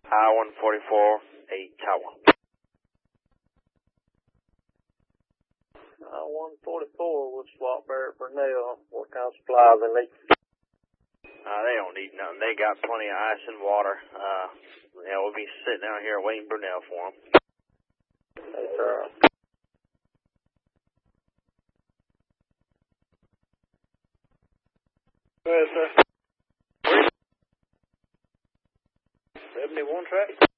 I-144, 8 Tower. I-144 would swap Barrett Burnell. What kind of supplies they need? They don't need nothing. They got plenty of ice and water. We'll be sitting out here waiting Burnell for them. Yes, sir. Go ahead, sir. 71 track?